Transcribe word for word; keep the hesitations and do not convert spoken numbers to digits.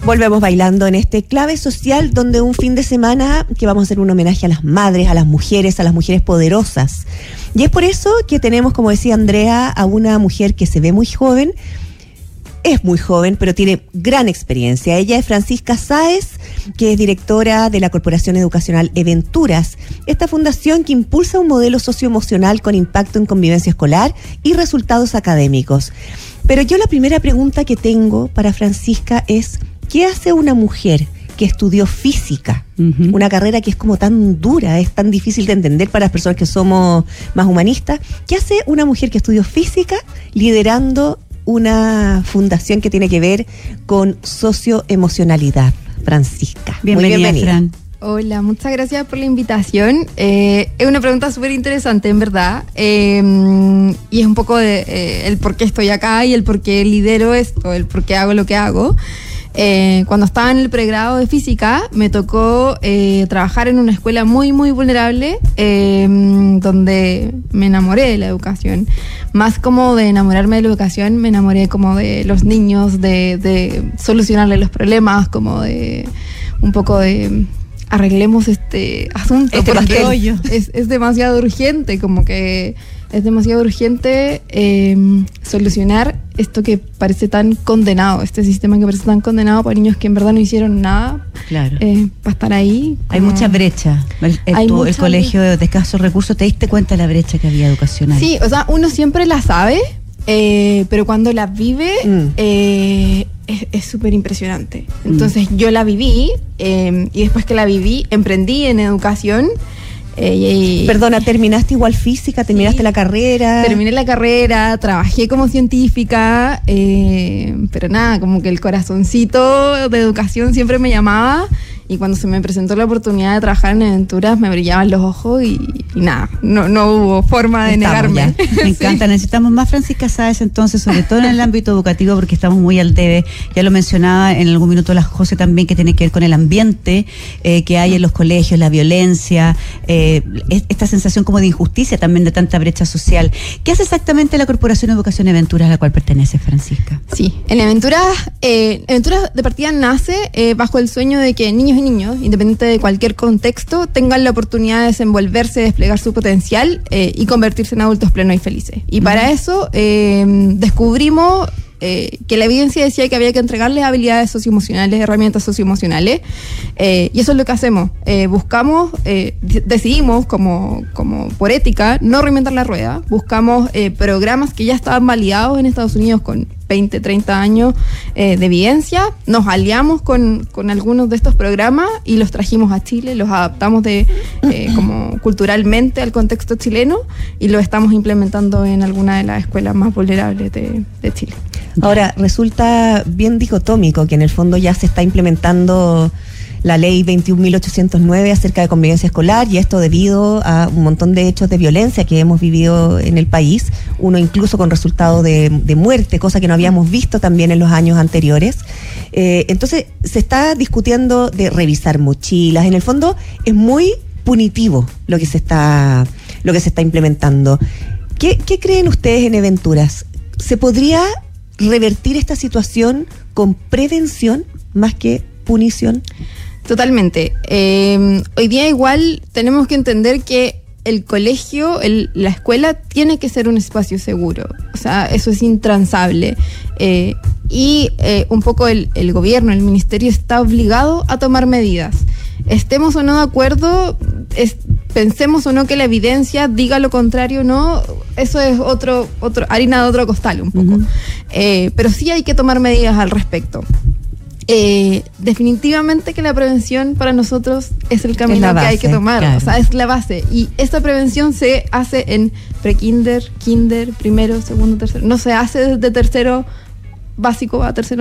Volvemos bailando en este Clave Social, donde un fin de semana que vamos a hacer un homenaje a las madres, a las mujeres, a las mujeres poderosas. Y es por eso que tenemos, como decía Andrea, a una mujer que se ve muy joven, es muy joven, pero tiene gran experiencia. Ella es Francisca Sáez, que es directora de la Corporación Educacional Eventuras, esta fundación que impulsa un modelo socioemocional con impacto en convivencia escolar y resultados académicos. Pero yo la primera pregunta que tengo para Francisca es, ¿qué hace una mujer que estudió física? Uh-huh. Una carrera que es como tan dura, es tan difícil de entender para las personas que somos más humanistas. ¿Qué hace una mujer que estudió física liderando una fundación que tiene que ver con socioemocionalidad? Francisca, bienvenida, muy bienvenida. Fran. Hola, muchas gracias por la invitación. Eh, es una pregunta súper interesante, en verdad. Eh, y es un poco de eh, el por qué estoy acá y el por qué lidero esto, el por qué hago lo que hago. Eh, cuando estaba en el pregrado de física, me tocó eh, trabajar en una escuela muy, muy vulnerable, eh, donde me enamoré de la educación. Más como de enamorarme de la educación, me enamoré como de los niños, de, de solucionarle los problemas, como de un poco de arreglemos este asunto, este porque es, es demasiado urgente, como que es demasiado urgente eh, solucionar esto que parece tan condenado, este sistema que parece tan condenado para niños que en verdad no hicieron nada. Claro. Eh, para estar ahí. Hay mucha brecha. El, el, Hay tu, mucha el colegio de escasos recursos, ¿te diste cuenta de la brecha que había educacional? Sí, o sea, uno siempre la sabe, eh, pero cuando la vive mm. eh, es súper impresionante. Entonces mm. yo la viví eh, y después que la viví, emprendí en educación. Eh, y, Perdona, ¿terminaste igual física? ¿Terminaste sí, la carrera? Terminé la carrera, trabajé como científica, eh, pero nada, como que el corazoncito de educación siempre me llamaba. Y cuando se me presentó la oportunidad de trabajar en Aventuras, me brillaban los ojos y, y nada, no, no hubo forma de estamos negarme. Ya. Me encanta, sí. Necesitamos más Francisca Sáez entonces, sobre todo en el ámbito educativo, porque estamos muy al debe. Ya lo mencionaba en algún minuto la José también, que tiene que ver con el ambiente eh, que hay en los colegios, la violencia, eh, esta sensación como de injusticia también, de tanta brecha social. ¿Qué hace exactamente la Corporación Educación Aventuras a la cual pertenece, Francisca? Sí, en Aventuras, eh, Aventuras de partida nace eh, bajo el sueño de que niños y niños, independiente de cualquier contexto, tengan la oportunidad de desenvolverse, desplegar su potencial eh, y convertirse en adultos plenos y felices. Y para eso eh, descubrimos eh, que la evidencia decía que había que entregarles habilidades socioemocionales, herramientas socioemocionales, eh, y eso es lo que hacemos. Eh, buscamos, eh, decidimos como, como por ética no reinventar la rueda, buscamos eh, programas que ya estaban validados en Estados Unidos con veinte, treinta años eh, de evidencia, nos aliamos con, con algunos de estos programas y los trajimos a Chile, los adaptamos de eh, como culturalmente al contexto chileno y lo estamos implementando en alguna de las escuelas más vulnerables de, de Chile. Ahora, resulta bien dicotómico que en el fondo ya se está implementando la ley veintiún mil ochocientos nueve acerca de convivencia escolar, y esto debido a un montón de hechos de violencia que hemos vivido en el país, uno incluso con resultado de, de muerte, cosa que no habíamos visto también en los años anteriores. Eh, entonces se está discutiendo de revisar mochilas, en el fondo es muy punitivo lo que se está, lo que se está implementando. ¿Qué, qué creen ustedes en Aventuras? ¿Se podría revertir esta situación con prevención más que punición? Totalmente. Eh, hoy día igual tenemos que entender que el colegio, el, la escuela tiene que ser un espacio seguro. O sea, eso es intransable. Eh, y eh, un poco el, el gobierno, el ministerio está obligado a tomar medidas. Estemos o no de acuerdo, es, pensemos o no que la evidencia diga lo contrario o no, eso es otro, otro harina de otro costal un poco. Uh-huh. Eh, pero sí hay que tomar medidas al respecto. Eh, definitivamente que la prevención para nosotros es el camino base, que hay que tomar, claro. O sea, es la base, y esta prevención se hace en pre-kinder, kinder, primero, segundo, tercero, no se hace desde tercero básico a tercero